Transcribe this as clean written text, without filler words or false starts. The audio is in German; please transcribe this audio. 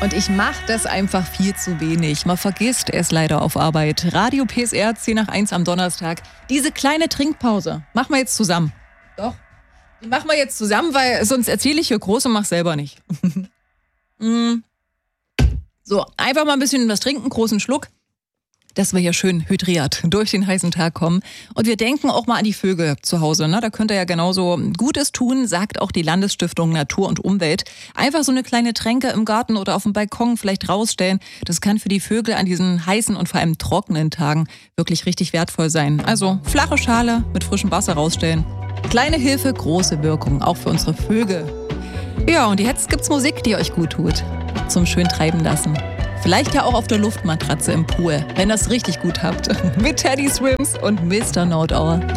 Und ich mache das einfach viel zu wenig. Man vergisst es leider auf Arbeit. Radio PSR 10 nach 1 am Donnerstag. Diese kleine Trinkpause machen wir jetzt zusammen. Doch, die machen wir jetzt zusammen, weil sonst erzähle ich hier groß und mach selber nicht. So, einfach mal ein bisschen was trinken, großen Schluck, dass wir hier schön hydriert durch den heißen Tag kommen. Und wir denken auch mal an die Vögel zu Hause. Ne? Da könnt ihr ja genauso Gutes tun, sagt auch die Landesstiftung Natur und Umwelt. Einfach so eine kleine Tränke im Garten oder auf dem Balkon vielleicht rausstellen. Das kann für die Vögel an diesen heißen und vor allem trockenen Tagen wirklich richtig wertvoll sein. Also flache Schale mit frischem Wasser rausstellen. Kleine Hilfe, große Wirkung, auch für unsere Vögel. Ja, und jetzt gibt's Musik, die euch gut tut. Zum schön treiben lassen. Vielleicht ja auch auf der Luftmatratze im Pool, wenn ihr es richtig gut habt. Mit Teddy Swims und Mr. Nordauer.